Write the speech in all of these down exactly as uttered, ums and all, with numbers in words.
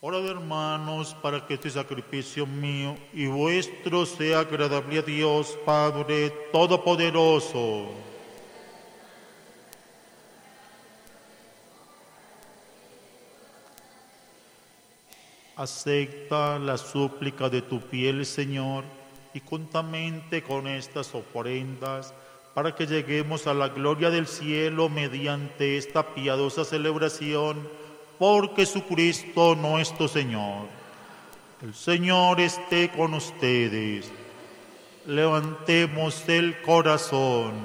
Orad, hermanos, para que este sacrificio mío y vuestro sea agradable a Dios Padre Todopoderoso. Acepta la súplica de tu fiel Señor y juntamente con estas ofrendas, para que lleguemos a la gloria del cielo mediante esta piadosa celebración, por Jesucristo nuestro Señor. El Señor esté con ustedes. Levantemos el corazón.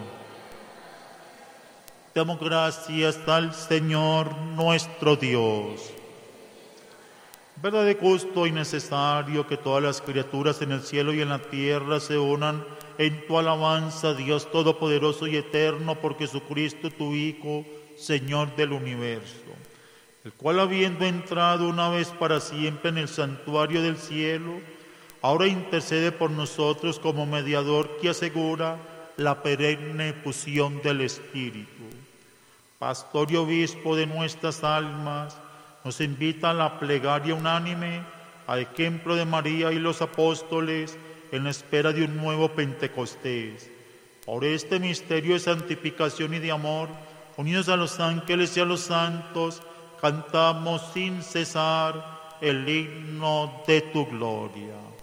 Damos gracias al Señor nuestro Dios. Verdad de justo y necesario que todas las criaturas en el cielo y en la tierra se unan en tu alabanza, Dios Todopoderoso y Eterno, por Jesucristo tu Hijo, Señor del universo, el cual, habiendo entrado una vez para siempre en el santuario del cielo, ahora intercede por nosotros como mediador que asegura la perenne fusión del Espíritu. Pastor y obispo de nuestras almas, nos invita a la plegaria unánime, a ejemplo de María y los apóstoles, en la espera de un nuevo Pentecostés. Por este misterio de santificación y de amor, unidos a los ángeles y a los santos, cantamos sin cesar el himno de tu gloria.